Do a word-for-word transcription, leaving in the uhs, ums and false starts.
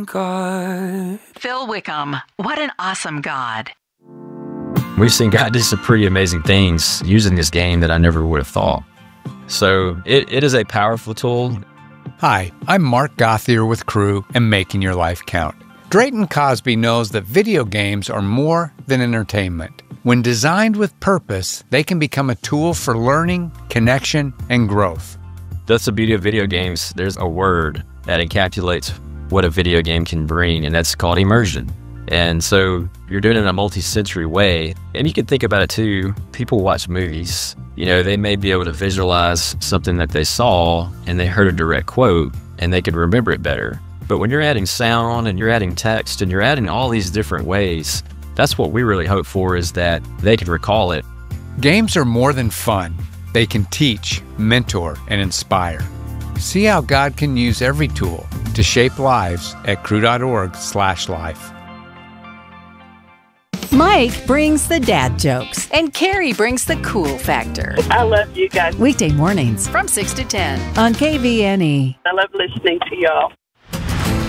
God. Phil Wickham, what an awesome God. We've seen God do some pretty amazing things using this game that I never would have thought. So it, it is a powerful tool. Hi, I'm Mark Gothier with Crew and Making Your Life Count. Drayton Cosby knows that video games are more than entertainment. When designed with purpose, they can become a tool for learning, connection, and growth. That's the beauty of video games. There's a word that encapsulates what a video game can bring, and that's called immersion. And so you're doing it in a multi-sensory way. And you can think about it too. People watch movies. You know, they may be able to visualize something that they saw and they heard a direct quote and they could remember it better. But when you're adding sound and you're adding text and you're adding all these different ways, that's what we really hope for, is that they can recall it. Games are more than fun. They can teach, mentor, and inspire. See how God can use every tool to shape lives at crew.org slash life. Mike brings the dad jokes, And Carrie brings the cool factor. I love you guys. weekday mornings From six to ten. on K V N E. I love listening to y'all.